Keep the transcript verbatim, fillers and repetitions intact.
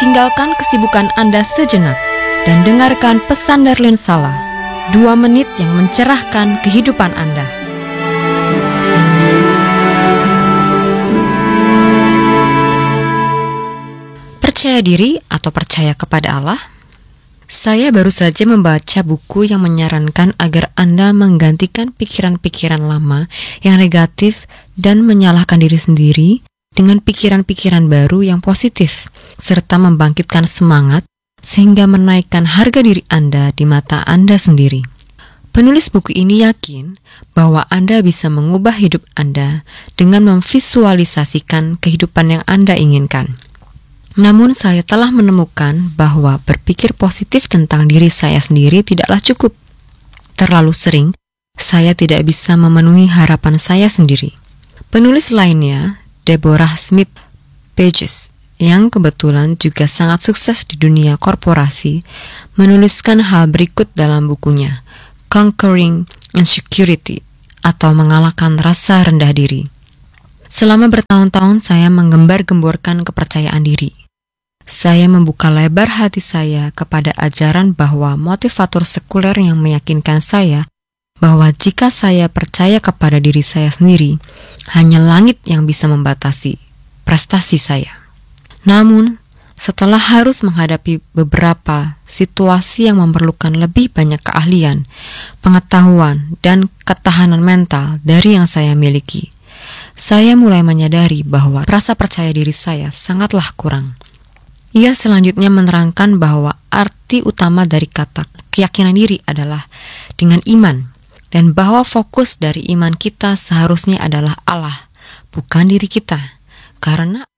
tinggalkan kesibukan Anda sejenak dan dengarkan pesan Darlene Sala, dua menit yang mencerahkan kehidupan Anda. Percaya diri atau percaya kepada Allah? Saya baru saja membaca buku yang menyarankan agar Anda menggantikan pikiran-pikiran lama yang negatif dan menyalahkan diri sendiri dengan pikiran-pikiran baru yang positif, serta membangkitkan semangat sehingga menaikkan harga diri Anda di mata Anda sendiri. Penulis buku ini yakin bahwa Anda bisa mengubah hidup Anda dengan memvisualisasikan kehidupan yang Anda inginkan. Namun saya telah menemukan bahwa berpikir positif tentang diri saya sendiri tidaklah cukup. Terlalu sering, saya tidak bisa memenuhi harapan saya sendiri. Penulis lainnya, Deborah Smith Pages, yang kebetulan juga sangat sukses di dunia korporasi, menuliskan hal berikut dalam bukunya, Conquering Insecurity, atau mengalahkan rasa rendah diri. Selama bertahun-tahun saya menggembar-gemborkan kepercayaan diri. Saya membuka lebar hati saya kepada ajaran bahwa motivator sekuler yang meyakinkan saya bahwa jika saya percaya kepada diri saya sendiri, hanya langit yang bisa membatasi prestasi saya. Namun, setelah harus menghadapi beberapa situasi yang memerlukan lebih banyak keahlian, pengetahuan, dan ketahanan mental dari yang saya miliki, saya mulai menyadari bahwa rasa percaya diri saya sangatlah kurang. Ia selanjutnya menerangkan bahwa arti utama dari kata keyakinan diri adalah dengan iman, dan bahwa fokus dari iman kita seharusnya adalah Allah, bukan diri kita. Karena